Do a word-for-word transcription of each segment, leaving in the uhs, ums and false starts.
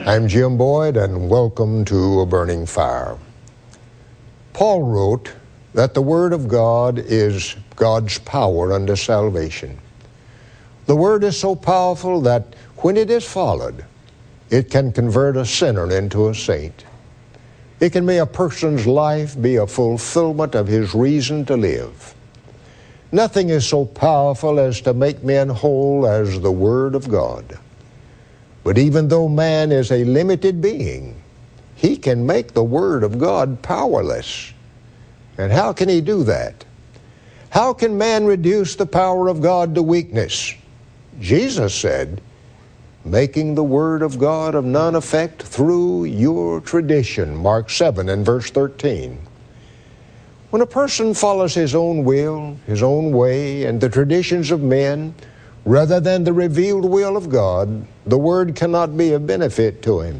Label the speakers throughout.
Speaker 1: I'm Jim Boyd, and welcome to A Burning Fire. Paul wrote that the Word of God is God's power unto salvation. The Word is so powerful that when it is followed, it can convert a sinner into a saint. It can make a person's life be a fulfillment of his reason to live. Nothing is so powerful as to make men whole as the Word of God. But even though man is a limited being, he can make the Word of God powerless. And how can he do that? How can man reduce the power of God to weakness? Jesus said, making the Word of God of none effect through your tradition. Mark seven and verse thirteen. When a person follows his own will, his own way, and the traditions of men, rather than the revealed will of God, the Word cannot be of benefit to him.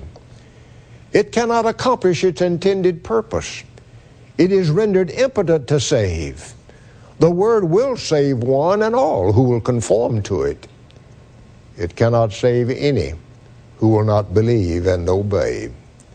Speaker 1: It cannot accomplish its intended purpose. It is rendered impotent to save. The Word will save one and all who will conform to it. It cannot save any who will not believe and obey.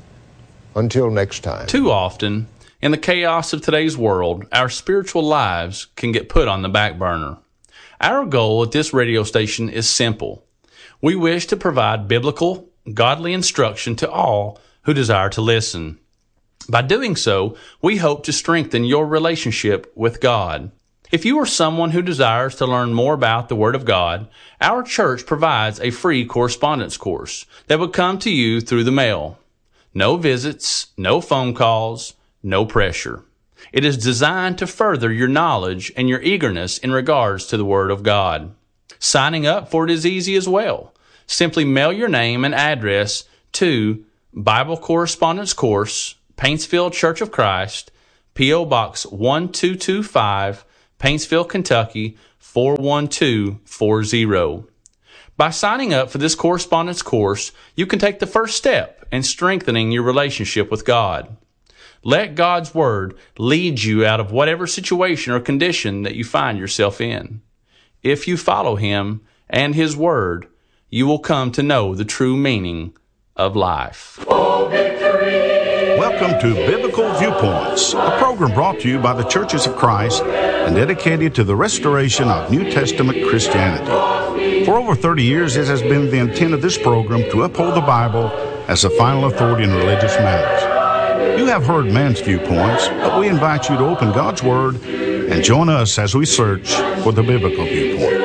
Speaker 1: Until next time.
Speaker 2: Too often, in the chaos of today's world, our spiritual lives can get put on the back burner. Our goal at this radio station is simple. We wish to provide biblical, godly instruction to all who desire to listen. By doing so, we hope to strengthen your relationship with God. If you are someone who desires to learn more about the Word of God, our church provides a free correspondence course that will come to you through the mail. No visits, no phone calls, no pressure. It is designed to further your knowledge and your eagerness in regards to the Word of God. Signing up for it is easy as well. Simply mail your name and address to Bible Correspondence Course, Paintsville Church of Christ, P O Box one two two five, Paintsville, Kentucky, four one two four zero. By signing up for this correspondence course, you can take the first step in strengthening your relationship with God. Let God's Word lead you out of whatever situation or condition that you find yourself in. If you follow Him and His Word, you will come to know the true meaning of life.
Speaker 3: Oh, victory!
Speaker 4: Welcome to Biblical Viewpoints, a program brought to you by the Churches of Christ and dedicated to the restoration of New Testament Christianity. For over thirty years, it has been the intent of this program to uphold the Bible as the final authority in religious matters. You have heard man's viewpoints, but we invite you to open God's Word and join us as we search for the biblical viewpoint.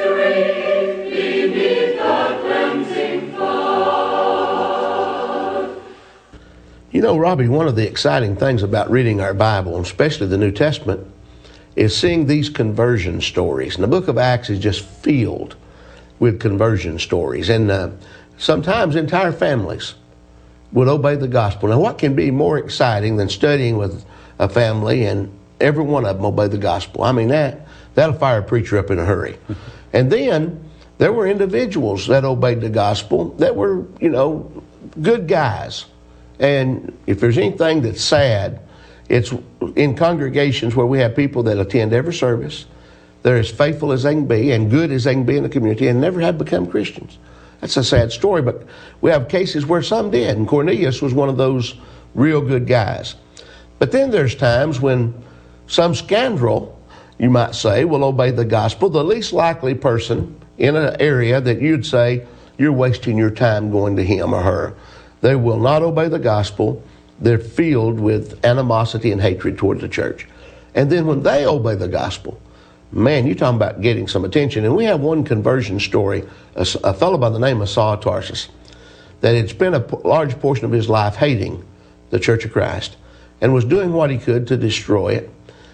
Speaker 5: You know, Robbie, one of the exciting things about reading our Bible, and especially the New Testament, is seeing these conversion stories. And the book of Acts is just filled with conversion stories. And uh, sometimes entire families would obey the gospel. Now, what can be more exciting than studying with a family and every one of them obey the gospel? I mean, that, that'll fire a preacher up in a hurry. And then there were individuals that obeyed the gospel that were, you know, good guys. And if there's anything that's sad, it's in congregations where we have people that attend every service, they're as faithful as they can be and good as they can be in the community and never have become Christians. That's a sad story, but we have cases where some did, and Cornelius was one of those real good guys. But then there's times when some scoundrel, you might say, will obey the gospel, the least likely person in an area that you'd say you're wasting your time going to him or her. They will not obey the gospel. They're filled with animosity and hatred toward the church. And then when they obey the gospel, man, you're talking about getting some attention. And we have one conversion story, a, a fellow by the name of Saul of Tarsus, that had spent a p- large portion of his life hating the Church of Christ and was doing what he could to destroy it.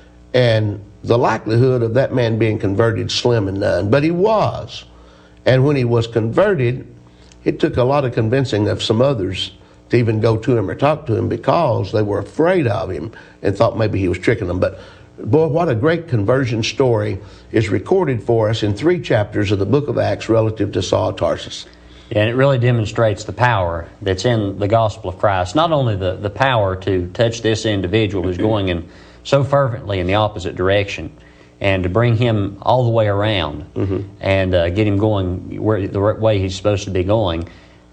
Speaker 5: And the likelihood of that man being converted, slim and none. But he was. And when he was converted, it took a lot of convincing of some others to even go to him or talk to him because they were afraid of him and thought maybe he was tricking them. But boy, what a great conversion story is recorded for us in three chapters of the book of Acts relative to Saul of Tarsus.
Speaker 6: Yeah, and it really demonstrates the power that's in the gospel of Christ. Not only the, the power to touch this individual who's going in so fervently in the opposite direction, and to bring him all the way around mm-hmm. and uh, get him going where the way he's supposed to be going.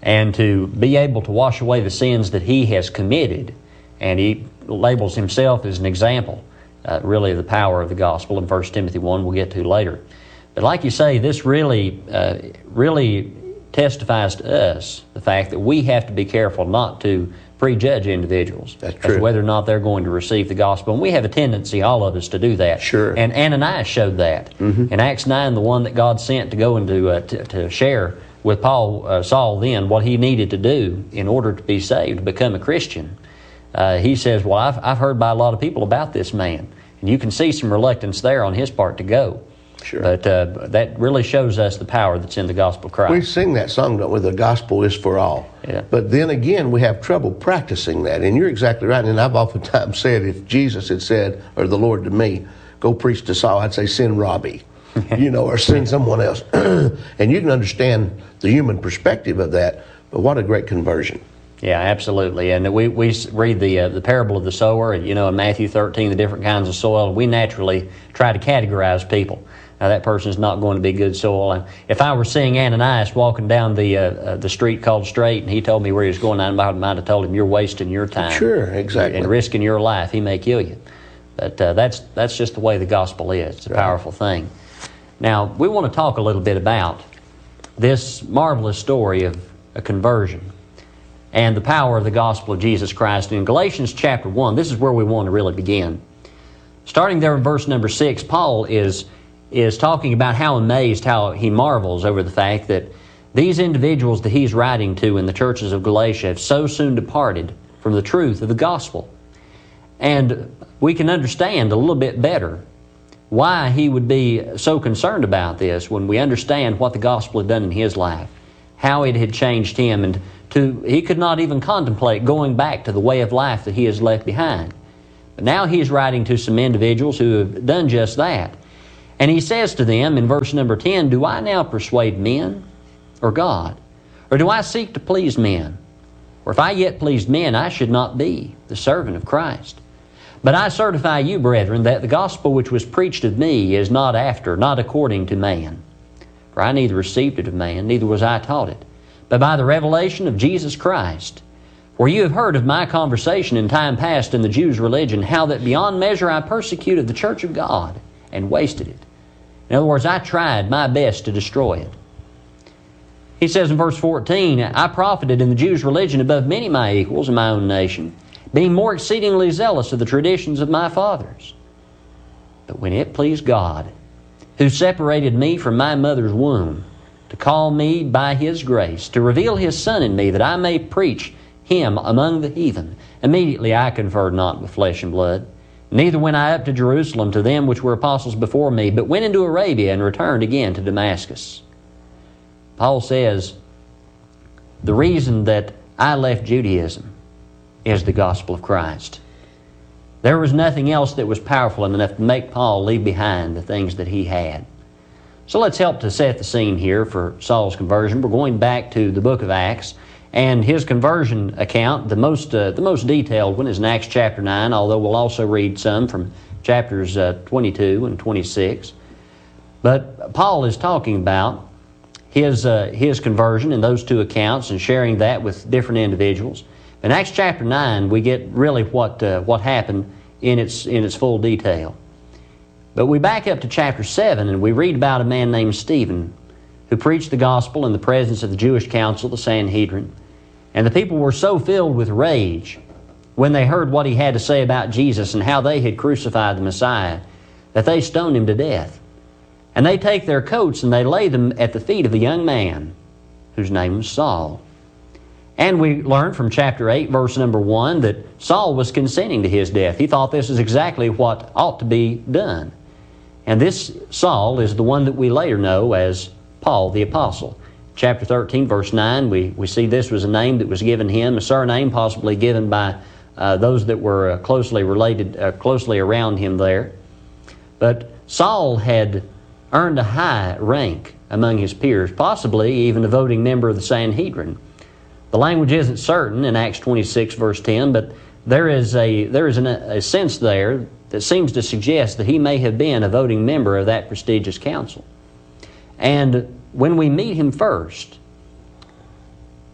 Speaker 6: and to be able to wash away the sins that he has committed. And he labels himself as an example, uh, really, of the power of the gospel in First Timothy one we'll get to later. But like you say, this really, uh, really testifies to us the fact that we have to be careful not to prejudge individuals
Speaker 5: That's true.
Speaker 6: as whether or not they're going to receive the gospel. And we have a tendency, all of us, to do that.
Speaker 5: Sure.
Speaker 6: And Ananias showed that. Mm-hmm. In Acts nine, the one that God sent to go and to, uh, to, to share with Paul, uh, Saul then, what he needed to do in order to be saved, to become a Christian. Uh, he says, well, I've, I've heard by a lot of people about this man. And you can see some reluctance there on his part to go.
Speaker 5: Sure.
Speaker 6: But uh, that really shows us the power that's in the gospel of Christ.
Speaker 5: We sing that song, don't we? The gospel is for all.
Speaker 6: Yeah.
Speaker 5: But then again, we have trouble practicing that. And you're exactly right. And I've oftentimes said, if Jesus had said, or the Lord to me, go preach to Saul, I'd say, send Robbie, you know, or send someone else. And you can understand the human perspective of that. But what a great conversion.
Speaker 6: Yeah, absolutely. And we, we read the uh, the parable of the sower, you know, in Matthew thirteen, the different kinds of soil. And we naturally try to categorize people. Now, that person's not going to be good soil. And if I were seeing Ananias walking down the uh, uh, the street called Straight, and he told me where he was going, I might have told him, you're wasting your time.
Speaker 5: Sure, exactly.
Speaker 6: And risking your life. He may kill you. But uh, that's that's just the way the gospel is. It's a
Speaker 5: right.
Speaker 6: powerful thing. Now, we want to talk a little bit about this marvelous story of a conversion and the power of the gospel of Jesus Christ. In Galatians chapter one, this is where we want to really begin. Starting there in verse number six, Paul is... is talking about how amazed, how he marvels over the fact that these individuals that he's writing to in the churches of Galatia have so soon departed from the truth of the gospel. And we can understand a little bit better why he would be so concerned about this when we understand what the gospel had done in his life, how it had changed him, and to he could not even contemplate going back to the way of life that he has left behind. But now he is writing to some individuals who have done just that. And he says to them in verse number ten, do I now persuade men or God? Or do I seek to please men? For if I yet pleased men, I should not be the servant of Christ. But I certify you, brethren, that the gospel which was preached of me is not after, not according to man. For I neither received it of man, neither was I taught it, but by the revelation of Jesus Christ. For you have heard of my conversation in time past in the Jews' religion, how that beyond measure I persecuted the church of God and wasted it. In other words, I tried my best to destroy it. He says in verse fourteen, I profited in the Jews' religion above many of my equals in my own nation, being more exceedingly zealous of the traditions of my fathers. But when it pleased God, who separated me from my mother's womb, to call me by His grace, to reveal His Son in me, that I may preach Him among the heathen, immediately I conferred not with flesh and blood. Neither went I up to Jerusalem to them which were apostles before me, but went into Arabia and returned again to Damascus. Paul says, the reason that I left Judaism is the gospel of Christ. There was nothing else that was powerful enough to make Paul leave behind the things that he had. So let's help to set the scene here for Saul's conversion. We're going back to the book of Acts. And his conversion account, the most uh, the most detailed one, is in Acts chapter nine, although we'll also read some from chapters uh, twenty-two and twenty-six. But Paul is talking about his uh, his conversion in those two accounts and sharing that with different individuals. In Acts chapter nine, we get really what uh, what happened in its in its full detail. But we back up to chapter seven and we read about a man named Stephen who preached the gospel in the presence of the Jewish council, the Sanhedrin. And the people were so filled with rage when they heard what he had to say about Jesus and how they had crucified the Messiah that they stoned him to death. And they take their coats and they lay them at the feet of a young man whose name was Saul. And we learn from chapter eight, verse number one, that Saul was consenting to his death. He thought this is exactly what ought to be done. And this Saul is the one that we later know as Paul the Apostle. Chapter thirteen, verse nine, we, we see this was a name that was given him, a surname possibly given by uh, those that were uh, closely related, uh, closely around him there. But Saul had earned a high rank among his peers, possibly even a voting member of the Sanhedrin. The language isn't certain in Acts twenty-six, verse ten, but there is a there is an, a sense there that seems to suggest that he may have been a voting member of that prestigious council. And when we meet him first,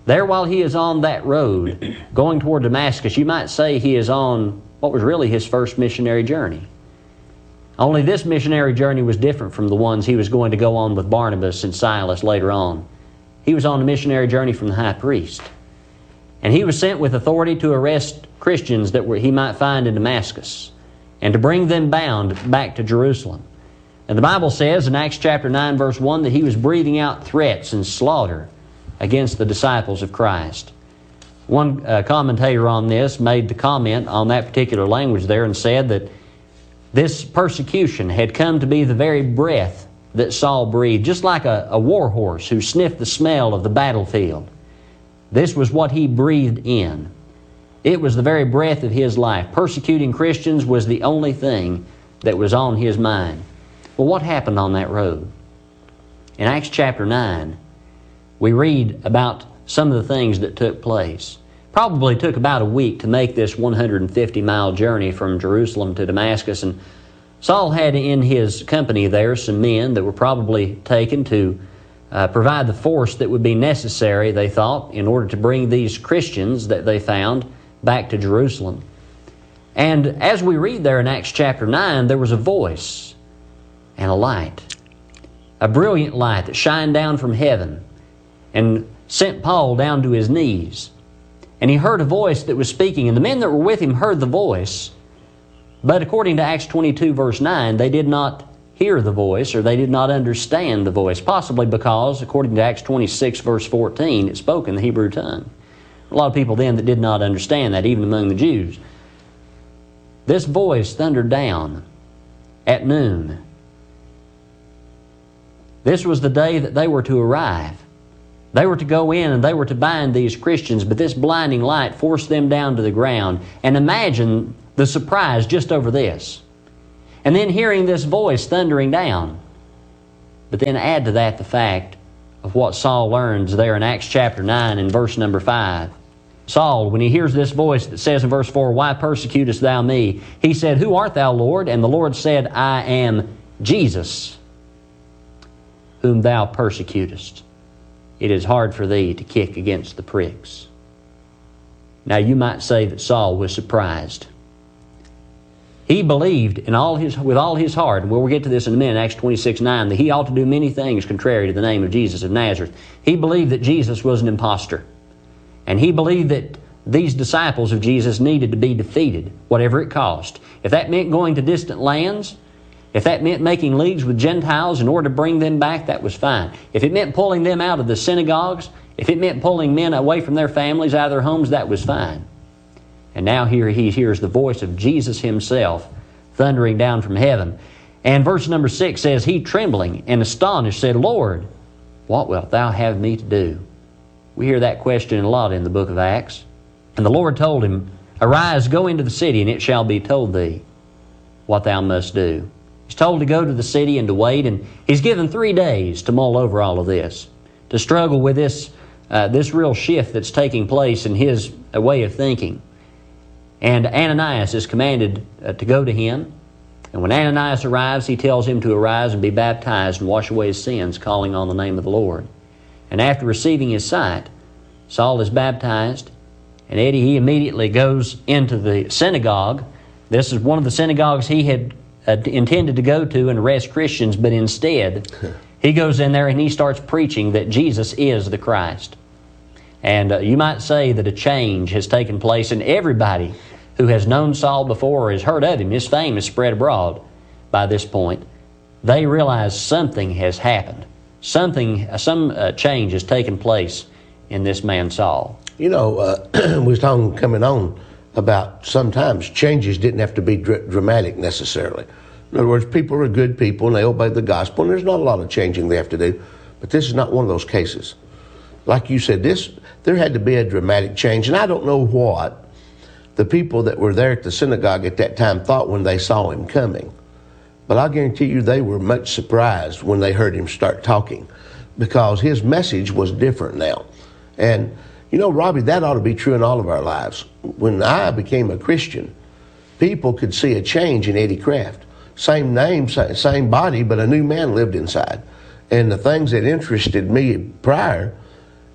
Speaker 6: There while he is on that road, going toward Damascus, you might say he is on what was really his first missionary journey. Only this missionary journey was different from the ones he was going to go on with Barnabas and Silas later on. He was on a missionary journey from the high priest. And he was sent with authority to arrest Christians that were, he might find in Damascus and to bring them bound back to Jerusalem. And the Bible says in Acts chapter nine, verse one, that he was breathing out threats and slaughter against the disciples of Christ. One uh, commentator on this made the comment on that particular language there and said that this persecution had come to be the very breath that Saul breathed, just like a, a war horse who sniffed the smell of the battlefield. This was what he breathed in. It was the very breath of his life. Persecuting Christians was the only thing that was on his mind. Well, what happened on that road? In Acts chapter nine, we read about some of the things that took place. Probably took about a week to make this one hundred fifty mile journey from Jerusalem to Damascus. And Saul had in his company there some men that were probably taken to uh, provide the force that would be necessary, they thought, in order to bring these Christians that they found back to Jerusalem. And as we read there in Acts chapter nine, there was a voice and a light, a brilliant light that shined down from heaven and sent Paul down to his knees. And he heard a voice that was speaking, and the men that were with him heard the voice. But according to Acts twenty-two, verse nine, they did not hear the voice, or they did not understand the voice, possibly because, according to Acts twenty-six, verse fourteen, it spoke in the Hebrew tongue. A lot of people then that did not understand that, even among the Jews. This voice thundered down at noon. This was the day that they were to arrive. They were to go in and they were to bind these Christians, but this blinding light forced them down to the ground. And imagine the surprise just over this. And then hearing this voice thundering down. But then add to that the fact of what Saul learns there in Acts chapter nine and verse number five. Saul, when he hears this voice that says in verse four, "Why persecutest thou me?" He said, "Who art thou, Lord?" And the Lord said, "I am Jesus, whom thou persecutest. It is hard for thee to kick against the pricks." Now you might say that Saul was surprised. He believed in all his, with all his heart, and we'll get to this in a minute, Acts twenty-six nine, that he ought to do many things contrary to the name of Jesus of Nazareth. He believed that Jesus was an impostor. And he believed that these disciples of Jesus needed to be defeated, whatever it cost. If that meant going to distant lands, if that meant making leagues with Gentiles in order to bring them back, that was fine. If it meant pulling them out of the synagogues, if it meant pulling men away from their families, out of their homes, that was fine. And now here he hears the voice of Jesus himself thundering down from heaven. And verse number six says, "He trembling and astonished said, Lord, what wilt thou have me to do?" We hear that question a lot in the book of Acts. And the Lord told him, "Arise, go into the city, and it shall be told thee what thou must do." He's told to go to the city and to wait, and he's given three days to mull over all of this, to struggle with this uh, this real shift that's taking place in his uh, way of thinking. And Ananias is commanded uh, to go to him. And when Ananias arrives, he tells him to arise and be baptized and wash away his sins, calling on the name of the Lord. And after receiving his sight, Saul is baptized. And Eddie, he immediately goes into the synagogue. This is one of the synagogues he had uh, intended to go to and arrest Christians, but instead he goes in there and he starts preaching that Jesus is the Christ. And uh, you might say that a change has taken place, and everybody who has known Saul before or has heard of him, his fame has spread abroad by this point. They realize something has happened. Something, some uh, change has taken place in this man Saul.
Speaker 5: You know, uh, we was talking coming on about sometimes changes didn't have to be dr- dramatic necessarily. In other words, people are good people and they obey the gospel, and there's not a lot of changing they have to do. But this is not one of those cases. Like you said, this there had to be a dramatic change, and I don't know what the people that were there at the synagogue at that time thought when they saw him coming. But I guarantee you they were much surprised when they heard him start talking, because his message was different now. And, you know, Robbie, that ought to be true in all of our lives. When I became a Christian, people could see a change in Eddie Kraft. Same name, same body, but a new man lived inside. And the things that interested me prior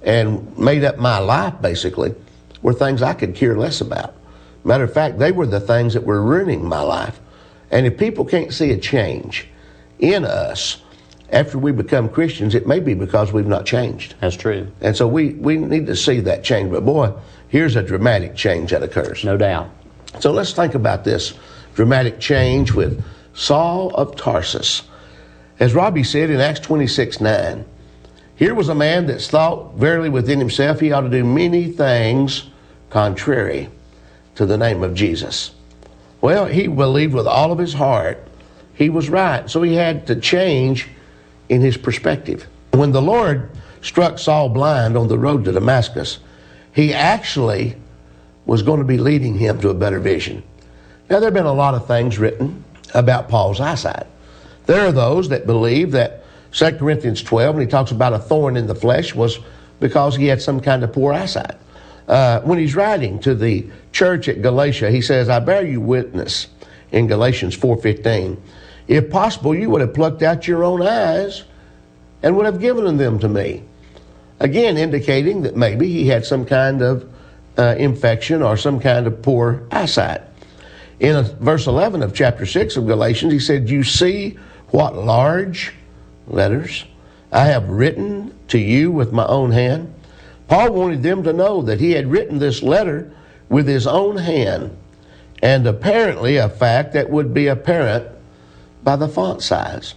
Speaker 5: and made up my life, basically, were things I could care less about. Matter of fact, they were the things that were ruining my life. And if people can't see a change in us after we become Christians, it may be because we've not changed.
Speaker 6: That's true.
Speaker 5: And so we, we need to see that change. But boy, here's a dramatic change that occurs.
Speaker 6: No doubt.
Speaker 5: So let's think about this dramatic change with Saul of Tarsus. As Robbie said in Acts twenty-six nine, here was a man that thought verily within himself he ought to do many things contrary to the name of Jesus. Well, he believed with all of his heart he was right. So he had to change in his perspective. When the Lord struck Saul blind on the road to Damascus, he actually was going to be leading him to a better vision. Now, there have been a lot of things written about Paul's eyesight. There are those that believe that Second Corinthians twelve, when he talks about a thorn in the flesh, was because he had some kind of poor eyesight. Uh, when he's writing to the church at Galatia, he says, I bear you witness in Galatians four fifteen. If possible, you would have plucked out your own eyes and would have given them to me. Again, indicating that maybe he had some kind of uh, infection or some kind of poor eyesight. In verse eleven of chapter six of Galatians, he said, you see what large letters I have written to you with my own hand. Paul wanted them to know that he had written this letter with his own hand, and apparently a fact that would be apparent by the font size.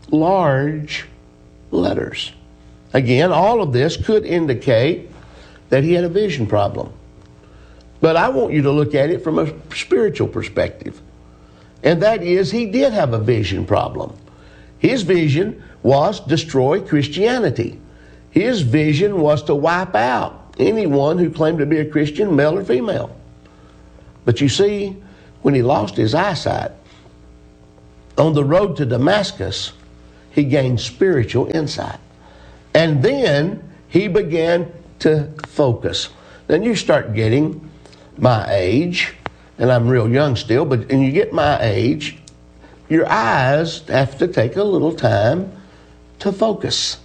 Speaker 5: Large letters. Again, all of this could indicate that he had a vision problem. But I want you to look at it from a spiritual perspective. And that is, he did have a vision problem. His vision was destroy Christianity. His vision was to wipe out anyone who claimed to be a Christian, male or female. But you see, when he lost his eyesight, on the road to Damascus, he gained spiritual insight. And then he began to focus. Then you start getting my age, and I'm real young still, but when you get my age, your eyes have to take a little time to focus.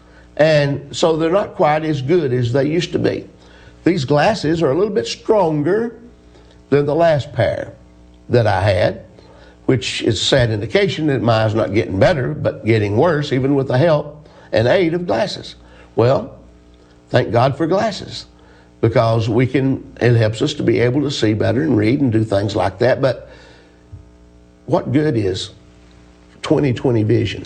Speaker 5: And so they're not quite as good as they used to be. These glasses are a little bit stronger than the last pair that I had, which is a sad indication that my eyes not getting better, but getting worse, even with the help and aid of glasses. Well, thank God for glasses, because we can, it helps us to be able to see better and read and do things like that. But what good is twenty twenty vision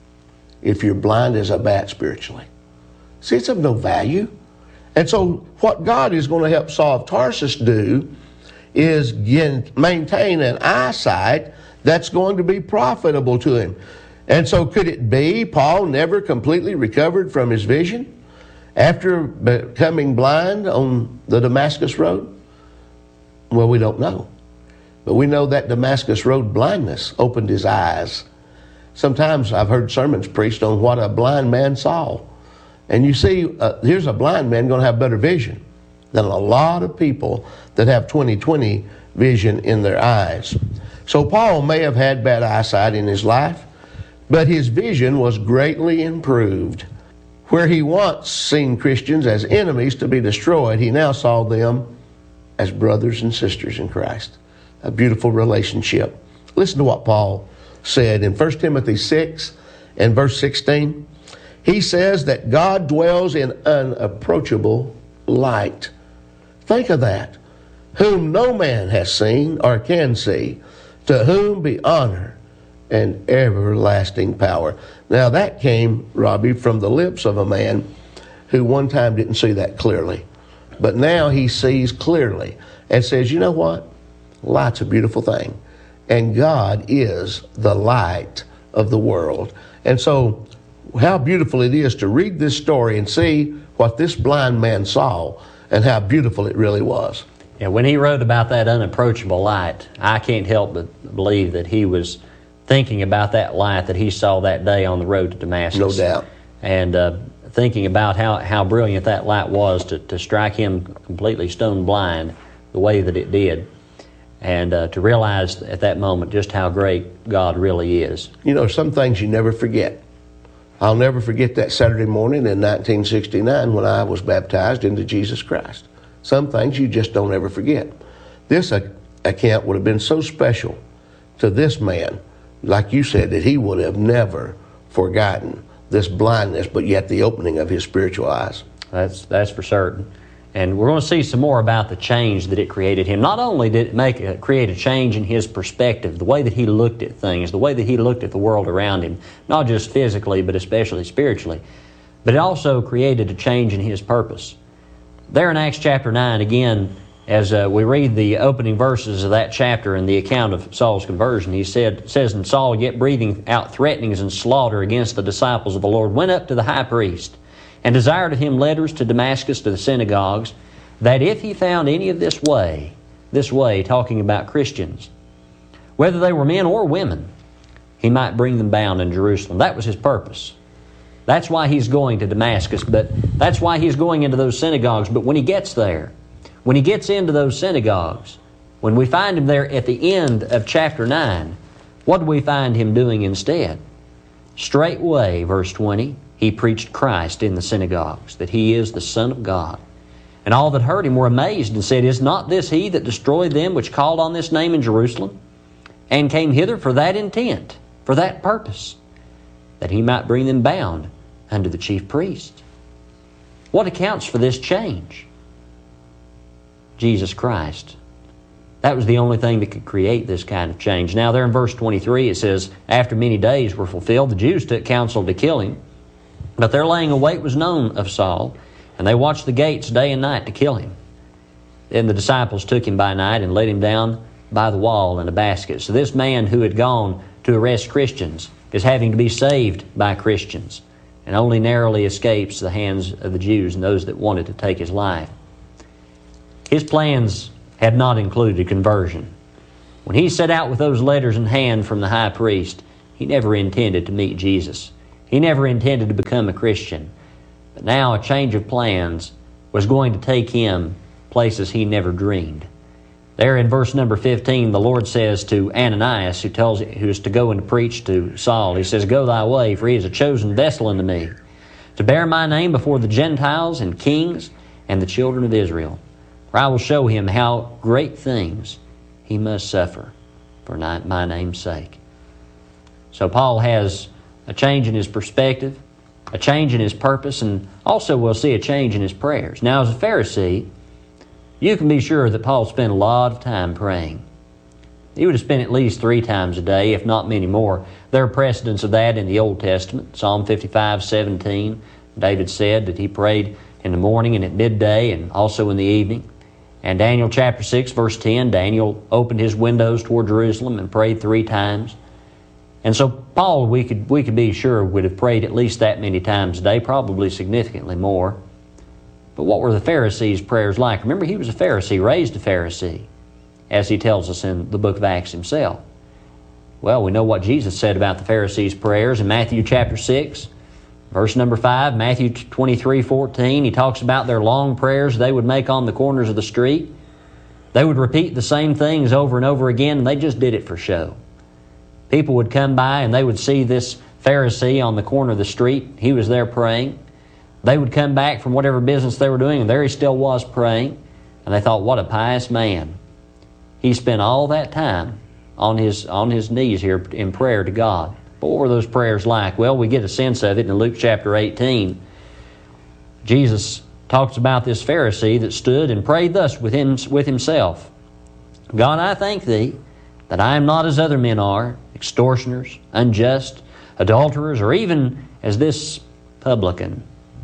Speaker 5: if you're blind as a bat spiritually? See, it's of no value. And so what God is going to help Saul of Tarsus do is get, maintain an eyesight that's going to be profitable to him. And so could it be Paul never completely recovered from his vision after becoming blind on the Damascus road? Well, we don't know. But we know that Damascus road blindness opened his eyes. Sometimes I've heard sermons preached on what a blind man saw. And you see, uh, here's a blind man going to have better vision than a lot of people that have twenty twenty vision in their eyes. So Paul may have had bad eyesight in his life, but his vision was greatly improved. Where he once seen Christians as enemies to be destroyed, he now saw them as brothers and sisters in Christ. A beautiful relationship. Listen to what Paul said in First Timothy six and verse sixteen. He says that God dwells in unapproachable light. Think of that. Whom no man has seen or can see, to whom be honor and everlasting power. Now that came, Robbie, from the lips of a man who one time didn't see that clearly. But now he sees clearly and says, you know what? Light's a beautiful thing. And God is the light of the world. And so how beautiful it is to read this story and see what this blind man saw and how beautiful it really was.
Speaker 6: Yeah, when he wrote about that unapproachable light, I can't help but believe that he was thinking about that light that he saw that day on the road to Damascus.
Speaker 5: No doubt.
Speaker 6: And uh, thinking about how, how brilliant that light was to, to strike him completely stone blind the way that it did. And uh, to realize at that moment just how great God really is.
Speaker 5: You know, some things you never forget. I'll never forget that Saturday morning in nineteen sixty-nine when I was baptized into Jesus Christ. Some things you just don't ever forget. This account would have been so special to this man, like you said, that he would have never forgotten this blindness, but yet the opening of his spiritual eyes.
Speaker 6: That's that's for certain. And we're going to see some more about the change that it created him. Not only did it make a, create a change in his perspective, the way that he looked at things, the way that he looked at the world around him, not just physically, but especially spiritually, but it also created a change in his purpose. There in Acts chapter nine, again, as uh, we read the opening verses of that chapter in the account of Saul's conversion, he said, says, "And Saul, yet breathing out threatenings and slaughter against the disciples of the Lord, went up to the high priest, and desired of him letters to Damascus to the synagogues, that if he found any of this way," this way talking about Christians, "whether they were men or women, he might bring them bound in Jerusalem." That was his purpose. That's why he's going to Damascus, but that's why he's going into those synagogues. But when he gets there, when he gets into those synagogues, when we find him there at the end of chapter nine, what do we find him doing instead? Straightway, verse twenty, he preached Christ in the synagogues, that he is the Son of God. And all that heard him were amazed and said, "Is not this he that destroyed them which called on this name in Jerusalem, and came hither for that intent, for that purpose, that he might bring them bound unto the chief priest?" What accounts for this change? Jesus Christ. That was the only thing that could create this kind of change. Now there in verse twenty-three it says, "After many days were fulfilled, the Jews took counsel to kill him. But their laying await was known of Saul, and they watched the gates day and night to kill him. Then the disciples took him by night and laid him down by the wall in a basket." So this man who had gone to arrest Christians is having to be saved by Christians, and only narrowly escapes the hands of the Jews and those that wanted to take his life. His plans had not included conversion. When he set out with those letters in hand from the high priest, he never intended to meet Jesus. He never intended to become a Christian. But now a change of plans was going to take him places he never dreamed. There in verse number fifteen, the Lord says to Ananias, who tells who is to go and preach to Saul, he says, "Go thy way, for he is a chosen vessel unto me, to bear my name before the Gentiles and kings and the children of Israel. For I will show him how great things he must suffer for my name's sake." So Paul has a change in his perspective, a change in his purpose, and also we'll see a change in his prayers. Now, as a Pharisee, you can be sure that Paul spent a lot of time praying. He would have spent at least three times a day, if not many more. There are precedents of that in the Old Testament. Psalm fifty-five seventeen, David said that he prayed in the morning and at midday and also in the evening. And Daniel chapter six, verse ten, Daniel opened his windows toward Jerusalem and prayed three times. And so Paul, we could we could be sure, would have prayed at least that many times a day, probably significantly more. But what were the Pharisees' prayers like? Remember, he was a Pharisee, raised a Pharisee, as he tells us in the book of Acts himself. Well, we know what Jesus said about the Pharisees' prayers in Matthew chapter six, verse number five, Matthew twenty-three fourteen. He talks about their long prayers they would make on the corners of the street. They would repeat the same things over and over again, and they just did it for show. People would come by and they would see this Pharisee on the corner of the street. He was there praying. They would come back from whatever business they were doing, and there he still was praying. And they thought, what a pious man. He spent all that time on his on his knees here in prayer to God. But what were those prayers like? Well, we get a sense of it in Luke chapter eighteen. Jesus talks about this Pharisee that stood and prayed thus with him, with himself. "God, I thank thee that I am not as other men are, extortioners, unjust, adulterers, or even as this publican."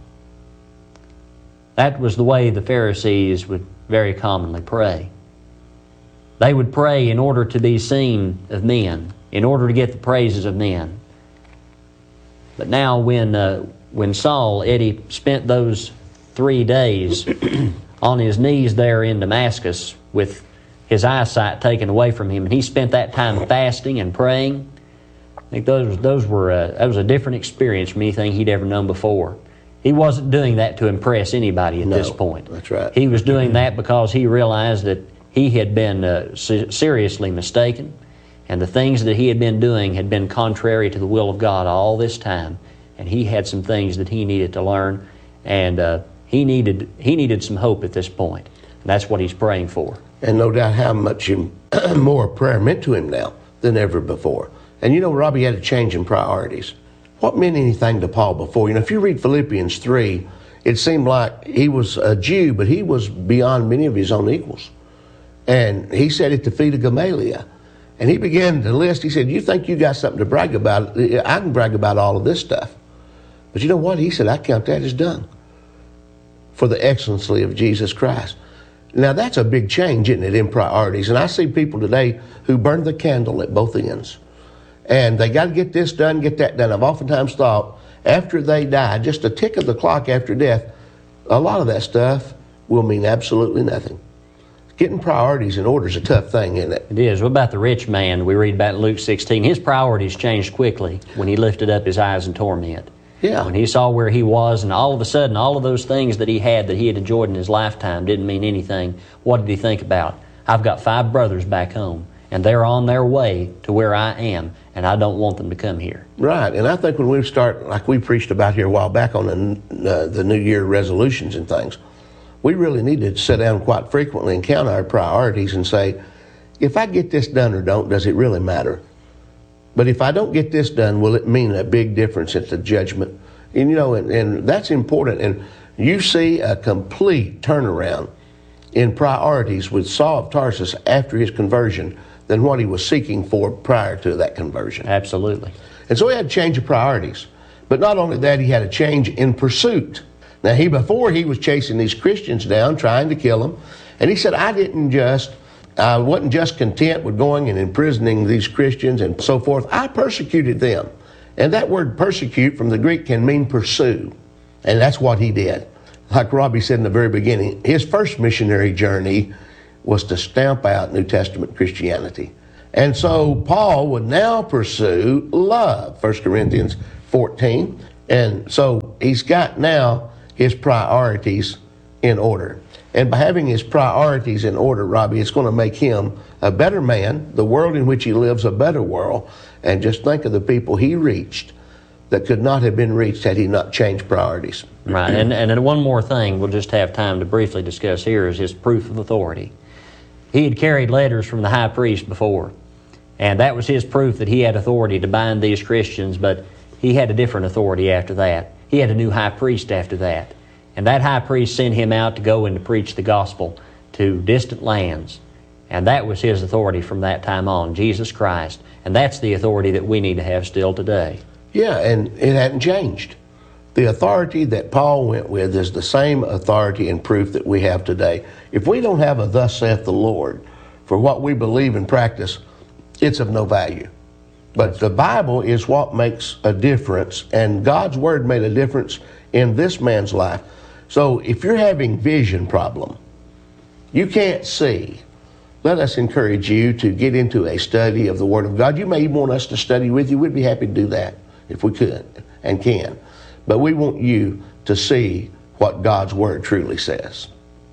Speaker 6: That was the way the Pharisees would very commonly pray. They would pray in order to be seen of men, in order to get the praises of men. But now when uh, when Saul, Eddie, spent those three days on his knees there in Damascus with his eyesight taken away from him, and he spent that time fasting and praying, I think those those were a, that was a different experience from anything he'd ever known before. He wasn't doing that to impress anybody at
Speaker 5: no,
Speaker 6: this point.
Speaker 5: That's right.
Speaker 6: He was doing that because he realized that he had been uh, seriously mistaken, and the things that he had been doing had been contrary to the will of God all this time, and he had some things that he needed to learn, and uh, he needed he needed some hope at this point. And that's what he's praying for.
Speaker 5: And no doubt how much him, more prayer meant to him now than ever before. And you know, Robbie had a change in priorities. What meant anything to Paul before? You know, if you read Philippians three, it seemed like he was a Jew, but he was beyond many of his own equals. And he sat at the feet of Gamaliel. And he began to list, he said, you think you got something to brag about? I can brag about all of this stuff. But you know what? He said, I count that as done for the excellency of Jesus Christ. Now, that's a big change, isn't it, in priorities? And I see people today who burn the candle at both ends. And they got to get this done, get that done. I've oftentimes thought, after they die, just a tick of the clock after death, a lot of that stuff will mean absolutely nothing. Getting priorities in order is a tough thing, isn't it?
Speaker 6: It is. What about the rich man? We read about in Luke sixteen. His priorities changed quickly when he lifted up his eyes in torment.
Speaker 5: Yeah.
Speaker 6: When he saw where he was, and all of a sudden, all of those things that he had that he had enjoyed in his lifetime didn't mean anything. What did he think about? I've got five brothers back home, and they're on their way to where I am, and I don't want them to come here.
Speaker 5: Right. And I think when we start, like we preached about here a while back on the, uh, the New Year resolutions and things, we really need to sit down quite frequently and count our priorities and say, if I get this done or don't, does it really matter? But if I don't get this done, will it mean a big difference at the judgment? And, you know, and, and that's important. And you see a complete turnaround in priorities with Saul of Tarsus after his conversion than what he was seeking for prior to that conversion.
Speaker 6: Absolutely.
Speaker 5: And so he had a change of priorities. But not only that, he had a change in pursuit. Now, he before he was chasing these Christians down, trying to kill them. And he said, I didn't just... I wasn't just content with going and imprisoning these Christians and so forth. I persecuted them. And that word persecute from the Greek can mean pursue. And that's what he did. Like Robbie said in the very beginning, his first missionary journey was to stamp out New Testament Christianity. And so Paul would now pursue love, First Corinthians fourteen. And so he's got now his priorities in order. And by having his priorities in order, Robbie, it's going to make him a better man, the world in which he lives a better world. And just think of the people he reached that could not have been reached had he not changed priorities.
Speaker 6: Right. And, and one more thing we'll just have time to briefly discuss here is his proof of authority. He had carried letters from the high priest before, and that was his proof that he had authority to bind these Christians, but he had a different authority after that. He had a new high priest after that. And that high priest sent him out to go and to preach the gospel to distant lands. And that was his authority from that time on, Jesus Christ. And that's the authority that we need to have still today.
Speaker 5: Yeah, and it hadn't changed. The authority that Paul went with is the same authority and proof that we have today. If we don't have a thus saith the Lord for what we believe and practice, it's of no value. But the Bible is what makes a difference, and God's Word made a difference in this man's life. So if you're having vision problem, you can't see, let us encourage you to get into a study of the Word of God. You may even want us to study with you. We'd be happy to do that if we could and can. But we want you to see what God's Word truly says.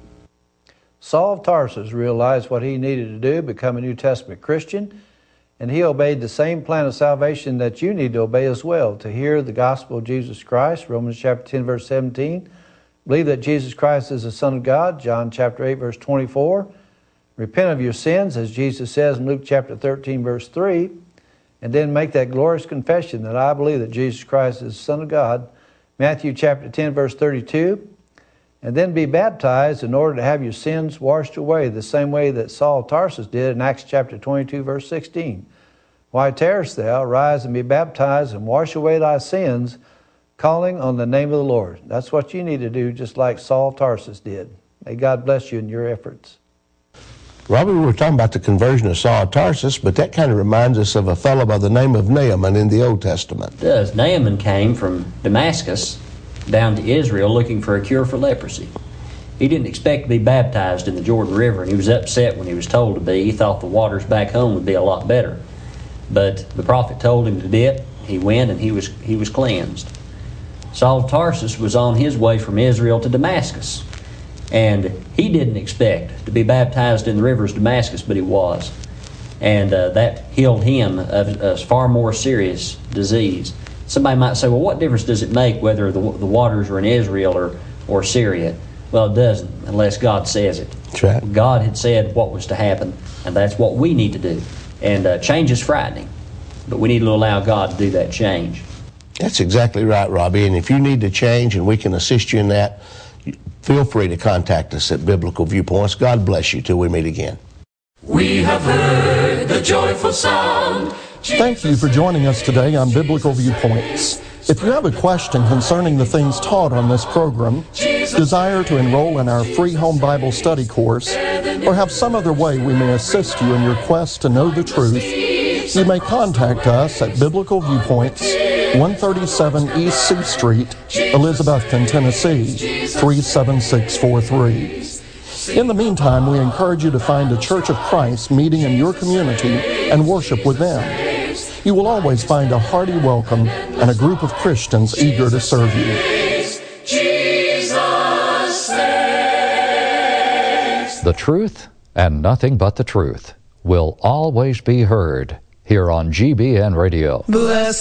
Speaker 7: Saul of Tarsus realized what he needed to do, become a New Testament Christian, and he obeyed the same plan of salvation that you need to obey as well, to hear the gospel of Jesus Christ, Romans chapter ten, verse seventeen, believe that Jesus Christ is the Son of God, John chapter eight, verse twenty-four, repent of your sins, as Jesus says in Luke chapter thirteen, verse three, and then make that glorious confession that I believe that Jesus Christ is the Son of God, Matthew chapter ten, verse thirty-two, and then be baptized in order to have your sins washed away, the same way that Saul of Tarsus did in Acts chapter twenty-two, verse sixteen. Why tarriest thou? Rise and be baptized and wash away thy sins, calling on the name of the Lord. That's what you need to do, just like Saul of Tarsus did. May God bless you in your efforts.
Speaker 5: Robert, we were talking about the conversion of Saul of Tarsus, but that kind of reminds us of a fellow by the name of Naaman in the Old Testament.
Speaker 6: It does. Naaman came from Damascus down to Israel looking for a cure for leprosy. He didn't expect to be baptized in the Jordan River, and he was upset when he was told to be. He thought the waters back home would be a lot better. But the prophet told him to dip. He went, and he was he was cleansed. Saul of Tarsus was on his way from Israel to Damascus, and he didn't expect to be baptized in the rivers of Damascus, but he was. And uh, that healed him of a far more serious disease. Somebody might say, well, what difference does it make whether the, the waters are in Israel or, or Syria? Well, it doesn't, unless God says it.
Speaker 5: That's right.
Speaker 6: God had said what was to happen, and that's what we need to do. And uh, change is frightening, but we need to allow God to do that change.
Speaker 5: That's exactly right, Robbie. And if you need to change and we can assist you in that, feel free to contact us at Biblical Viewpoints. God bless you till we meet again.
Speaker 3: We have heard the joyful sound.
Speaker 8: Thank you for joining us today on Biblical Viewpoints. If you have a question concerning the things taught on this program, desire to enroll in our free home Bible study course, or have some other way we may assist you in your quest to know the truth, you may contact us at Biblical Viewpoints, one thirty-seven East C Street, Elizabethton, Tennessee, three seven six four three. In the meantime, we encourage you to find a Church of Christ meeting in your community and worship with them. You will always find a hearty welcome and a group of Christians eager to serve you.
Speaker 3: Jesus saves.
Speaker 9: The truth and nothing but the truth will always be heard here on G B N Radio.
Speaker 3: Bless